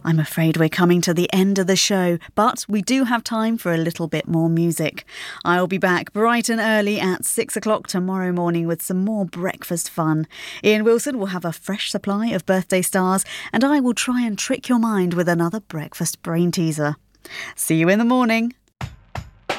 I'm afraid we're coming to the end of the show, but we do have time for a little bit more music. I'll be back bright and early at 6 o'clock tomorrow morning with some more breakfast fun. Ian Wilson will have a fresh supply of birthday stars, and I will try and trick your mind with another breakfast brain teaser. See you in the morning.